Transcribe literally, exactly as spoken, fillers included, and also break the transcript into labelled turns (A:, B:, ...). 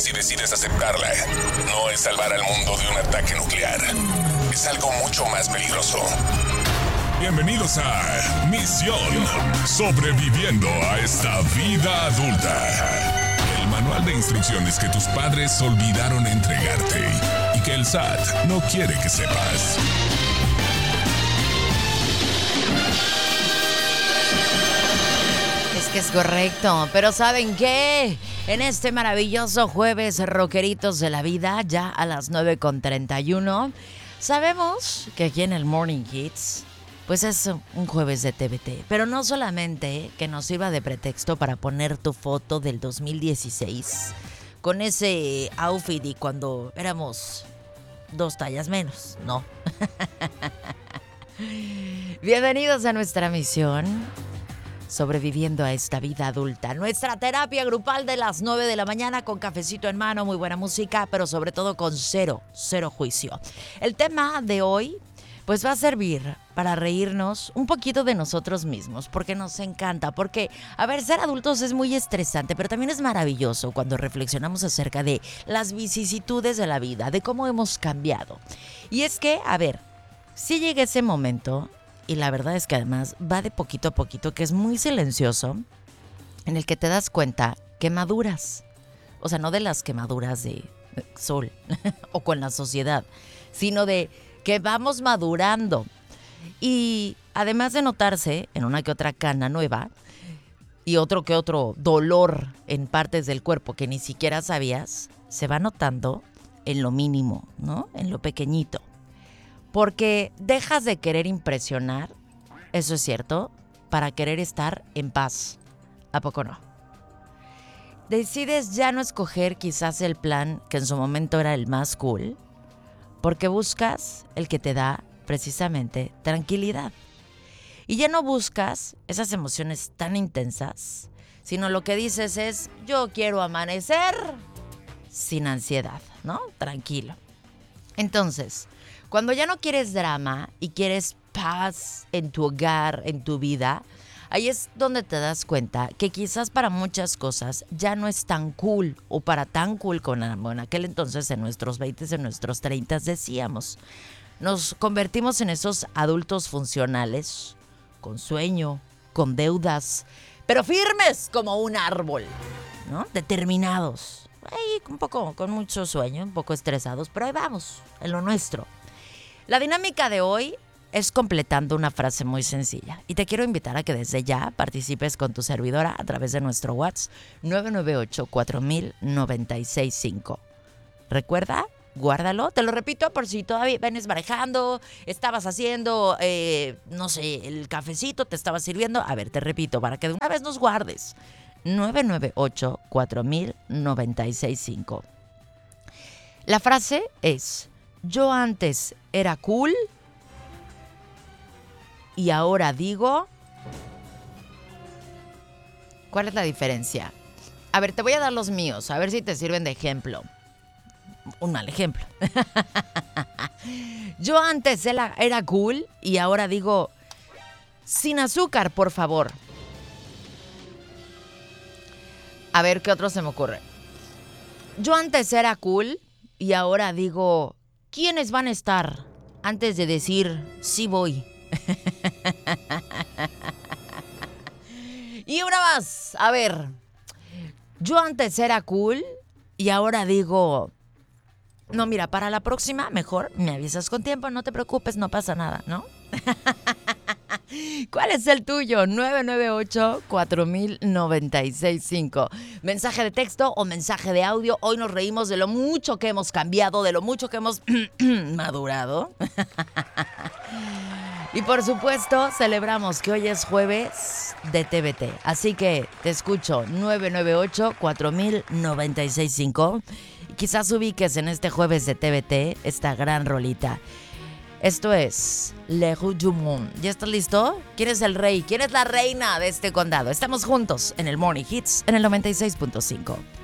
A: Si decides aceptarla, no es salvar al mundo de un ataque nuclear. Es algo mucho más peligroso. Bienvenidos a Misión Sobreviviendo a esta vida adulta. El manual de instrucciones que tus padres olvidaron entregarte y que el S A T no quiere que sepas.
B: Es que es correcto, pero ¿saben qué? En este maravilloso jueves, rockeritos de la vida, ya a las nueve con treinta y uno, sabemos que aquí en el Morning Hits, pues es un jueves de T V T, pero no solamente que nos sirva de pretexto para poner tu foto del dos mil dieciséis con ese outfit y cuando éramos dos tallas menos, no. Bienvenidos a nuestra misión Sobreviviendo a esta vida adulta. Nuestra terapia grupal de las nueve de la mañana con cafecito en mano, muy buena música, pero sobre todo con cero, cero juicio. El tema de hoy, pues va a servir para reírnos un poquito de nosotros mismos, porque nos encanta, porque, a ver, ser adultos es muy estresante, pero también es maravilloso cuando reflexionamos acerca de las vicisitudes de la vida, de cómo hemos cambiado. Y es que, a ver, si llega ese momento, y la verdad es que además va de poquito a poquito, que es muy silencioso, en el que te das cuenta que maduras. O sea, no de las quemaduras de sol o con la sociedad, sino de que vamos madurando. Y además de notarse en una que otra cana nueva y otro que otro dolor en partes del cuerpo que ni siquiera sabías, se va notando en lo mínimo, ¿no? En lo pequeñito. Porque dejas de querer impresionar, eso es cierto, para querer estar en paz. ¿A poco no? Decides ya no escoger quizás el plan que en su momento era el más cool, porque buscas el que te da precisamente tranquilidad. Y ya no buscas esas emociones tan intensas, sino lo que dices es, yo quiero amanecer sin ansiedad, ¿no? Tranquilo. Entonces, cuando ya no quieres drama y quieres paz en tu hogar, en tu vida, ahí es donde te das cuenta que quizás para muchas cosas ya no es tan cool o para tan cool con en aquel entonces en nuestros veintes, en nuestros treintas decíamos. Nos convertimos en esos adultos funcionales, con sueño, con deudas, pero firmes como un árbol, ¿no? Determinados. Ahí un poco con mucho sueño, un poco estresados, pero ahí vamos, en lo nuestro. La dinámica de hoy es completando una frase muy sencilla. Y te quiero invitar a que desde ya participes con tu servidora a través de nuestro WhatsApp nueve nueve ocho, cuatro mil, noventa y seis cinco. Recuerda, guárdalo. Te lo repito por si todavía vienes manejando, estabas haciendo, eh, no sé, el cafecito te estaba sirviendo. A ver, te repito, para que de una vez nos guardes. nueve nueve ocho, cuatro mil, noventa y seis cinco. La frase es: yo antes era cool y ahora digo... ¿Cuál es la diferencia? A ver, te voy a dar los míos, a ver si te sirven de ejemplo. Un mal ejemplo. Yo antes era, era cool y ahora digo, sin azúcar, por favor. A ver, ¿qué otro se me ocurre? Yo antes era cool y ahora digo, ¿quiénes van a estar? Antes de decir, sí voy. Y una más. A ver, yo antes era cool y ahora digo, no, mira, para la próxima mejor me avisas con tiempo, no te preocupes, no pasa nada, ¿no? ¿Cuál es el tuyo? nueve nueve ocho, cuatro mil, noventa y seis cinco. Mensaje de texto o mensaje de audio. Hoy nos reímos de lo mucho que hemos cambiado, de lo mucho que hemos madurado. Y por supuesto, celebramos que hoy es jueves de T V T. Así que te escucho nueve nueve ocho, cuatro mil, noventa y seis cinco. Quizás ubiques en este jueves de T V T esta gran rolita. Esto es Le Rue du Monde. ¿Ya estás listo? ¿Quién es el rey? ¿Quién es la reina de este condado? Estamos juntos en el Morning Hits en el noventa y seis punto cinco.